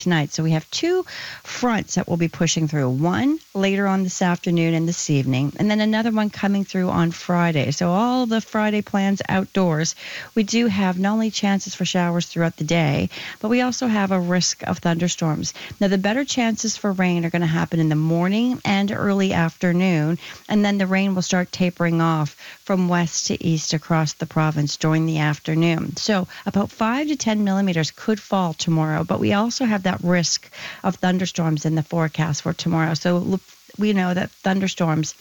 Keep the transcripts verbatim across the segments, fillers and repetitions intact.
tonight. So we have two fronts that will be pushing through. One later on this afternoon and this evening, and then another one coming through on Friday. So all the Friday plans outdoors, we do have not only chances for showers throughout the day, but we also have a risk of thunderstorms. Now, the better chances for rain are going to happen in the morning and early afternoon, and then the rain will start tapering off from west to east across the province during the afternoon. So about five to ten millimeters could fall tomorrow, but we also have that risk of thunderstorms in the forecast for tomorrow. So we know that thunderstorms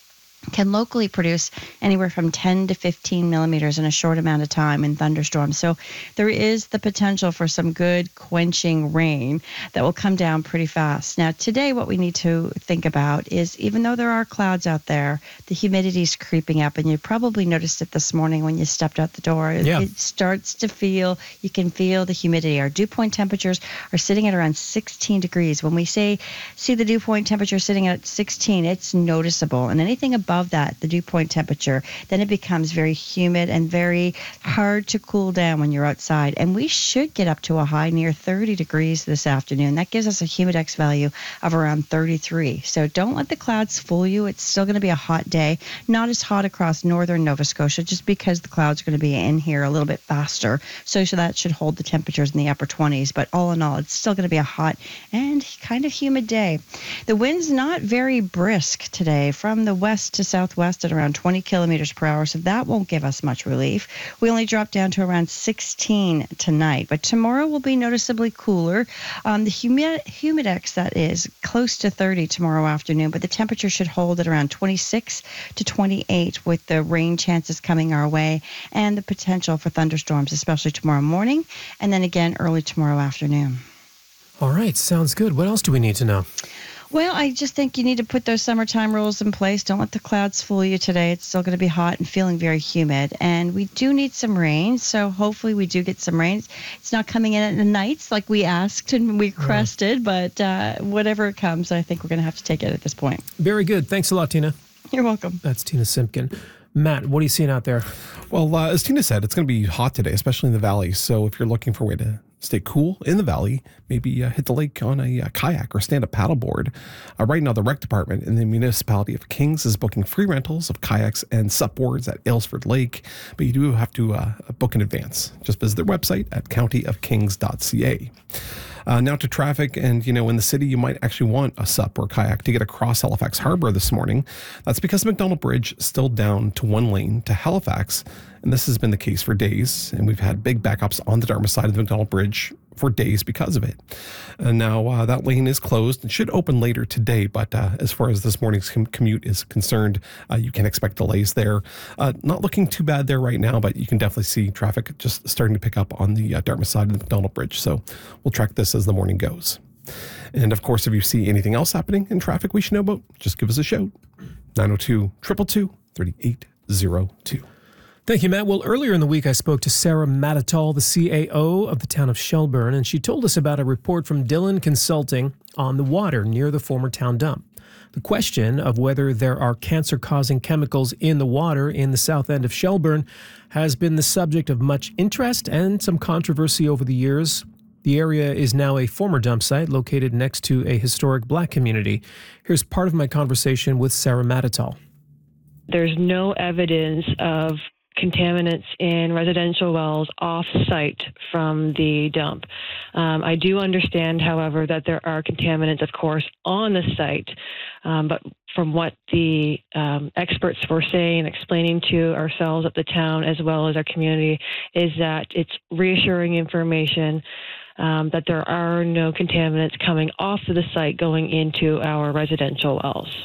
can locally produce anywhere from ten to fifteen millimeters in a short amount of time in thunderstorms. So there is the potential for some good quenching rain that will come down pretty fast. Now, today, what we need to think about is, even though there are clouds out there, the humidity is creeping up, and you probably noticed it this morning when you stepped out the door. Yeah. It starts to feel, you can feel the humidity. Our dew point temperatures are sitting at around sixteen degrees. When we say, see the dew point temperature sitting at sixteen, it's noticeable. And anything above that, the dew point temperature, then it becomes very humid and very hard to cool down when you're outside. And we should get up to a high near thirty degrees this afternoon. That gives us a humidex value of around thirty-three. So don't let the clouds fool you. It's still going to be a hot day. Not as hot across northern Nova Scotia, just because the clouds are going to be in here a little bit faster. So, so that should hold the temperatures in the upper twenties. But all in all, it's still going to be a hot and kind of humid day. The wind's not very brisk today, from the west to southwest at around twenty kilometers per hour, so that won't give us much relief. We only drop down to around sixteen tonight, but tomorrow will be noticeably cooler. Um, the humid- humidex, that is, close to thirty tomorrow afternoon, but the temperature should hold at around twenty-six to twenty-eight, with the rain chances coming our way and the potential for thunderstorms, especially tomorrow morning and then again early tomorrow afternoon. All right, sounds good. What else do we need to know? Well, I just think you need to put those summertime rules in place. Don't let the clouds fool you today. It's still going to be hot and feeling very humid. And we do need some rain, so hopefully we do get some rain. It's not coming in at the nights like we asked and we requested, but uh, whatever it comes, I think we're going to have to take it at this point. Very good. Thanks a lot, Tina. You're welcome. That's Tina Simpkin. Matt, what are you seeing out there? Well, uh, as Tina said, it's going to be hot today, especially in the valley. So if you're looking for a way to stay cool in the valley, maybe uh, hit the lake on a uh, kayak or stand-up paddleboard. Uh, right now, the rec department in the municipality of Kings is booking free rentals of kayaks and supboards at Aylesford Lake, but you do have to uh, book in advance. Just visit their website at county of kings dot c a. Uh, now to traffic, and you know, in the city, you might actually want a sup or kayak to get across Halifax Harbor this morning. That's because the McDonald Bridge is still down to one lane to Halifax, and this has been the case for days, and we've had big backups on the Dartmouth side of the McDonald Bridge for days because of it. And now uh, that lane is closed and should open later today, but uh, as far as this morning's com- commute is concerned, uh, you can expect delays there. Uh, not looking too bad there right now, but you can definitely see traffic just starting to pick up on the uh, Dartmouth side of the McDonald Bridge, so we'll track this as the morning goes. And of course, if you see anything else happening in traffic we should know about, just give us a shout. nine oh two, two two two, three eight oh two. Thank you, Matt. Well, earlier in the week, I spoke to Sarah Matatall, the C A O of the town of Shelburne, and she told us about a report from Dillon Consulting on the water near the former town dump. The question of whether there are cancer-causing chemicals in the water in the south end of Shelburne has been the subject of much interest and some controversy over the years. The area is now a former dump site located next to a historic black community. Here's part of my conversation with Sarah Matatall. There's no evidence of contaminants in residential wells off-site from the dump. Um, I do understand, however, that there are contaminants, of course, on the site, um, but from what the um, experts were saying, explaining to ourselves at the town as well as our community, is that it's reassuring information um, that there are no contaminants coming off of the site going into our residential wells.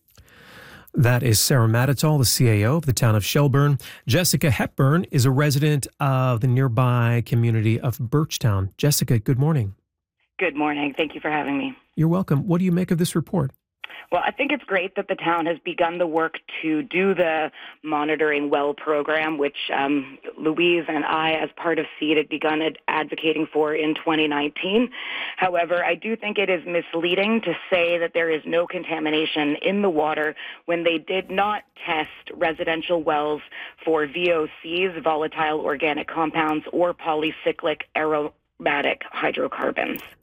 That is Sarah Matatall, the C A O of the town of Shelburne. Jessica Hepburn is a resident of the nearby community of Birchtown. Jessica, good morning. Good morning. Thank you for having me. You're welcome. What do you make of this report? Well, I think it's great that the town has begun the work to do the monitoring well program, which um, Louise and I, as part of SEED, had begun ad- advocating for in twenty nineteen. However, I do think it is misleading to say that there is no contamination in the water when they did not test residential wells for V O Cs, volatile organic compounds, or polycyclic aromatic hydrocarbons.